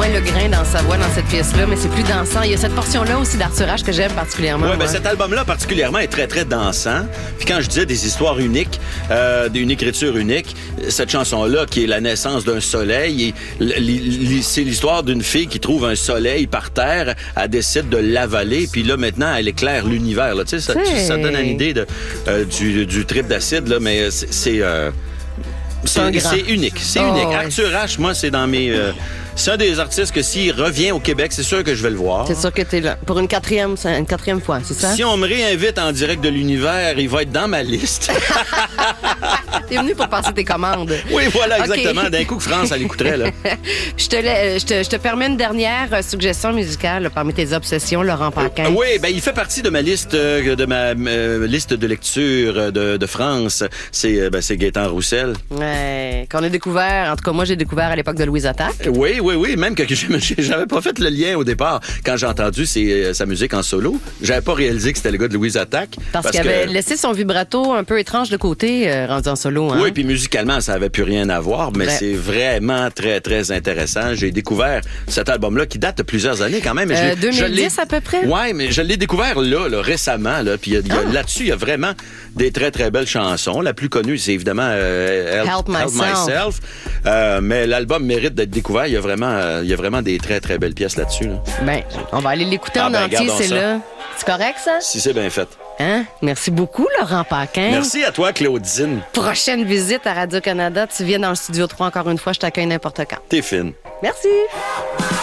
moins le grain dans sa voix dans cette pièce-là, mais c'est plus dansant. Il y a cette portion-là aussi d'Arthur H que j'aime particulièrement. Oui, cet album-là particulièrement est très, très dansant. Puis quand je disais des histoires uniques, d'une écriture unique, cette chanson-là, qui est la naissance d'un soleil, c'est l'histoire d'une fille qui trouve un soleil par terre, elle décide de l'avaler, puis là, maintenant, elle éclaire l'univers. Là. Tu sais, ça donne une idée du trip d'acide, là, mais c'est unique. C'est unique. Ouais. Arthur H, moi, c'est dans mes... c'est un des artistes que s'il revient au Québec, c'est sûr que je vais le voir. C'est sûr que t'es là. Pour une quatrième fois, c'est ça? Si on me réinvite en direct de l'univers, il va être dans ma liste. T'es venu pour passer tes commandes. Oui, voilà, exactement. Okay. D'un coup que France, elle écouterait, là. Je te permets une dernière suggestion musicale là, parmi tes obsessions, Laurent Paquin. Oui, il fait partie de ma liste liste de lecture de France. C'est Gaétan Roussel. Ouais, qu'on a découvert, en tout cas moi j'ai découvert à l'époque de Louise Attaque. Oui, même que j'avais pas fait le lien au départ. Quand j'ai entendu sa musique en solo, j'avais pas réalisé que c'était le gars de Louise Attaque. Parce qu'il avait laissé son vibrato un peu étrange de côté, rendu en solo. Hein? Oui, puis musicalement, ça avait plus rien à voir, mais c'est vraiment très, très intéressant. J'ai découvert cet album-là qui date de plusieurs années quand même. 2010 à peu près? Oui, mais je l'ai découvert là récemment. Là, puis là-dessus, il y a vraiment des très, très belles chansons. La plus connue, c'est évidemment Help Myself. Mais l'album mérite d'être découvert. Il y a vraiment des très, très belles pièces là-dessus. Là. On va aller l'écouter en entier, c'est ça. Là. C'est correct, ça? Si c'est bien fait. Hein? Merci beaucoup, Laurent Paquin. Merci à toi, Claudine. Prochaine visite à Radio-Canada. Tu viens dans le Studio 3 encore une fois. Je t'accueille n'importe quand. T'es fine. Merci.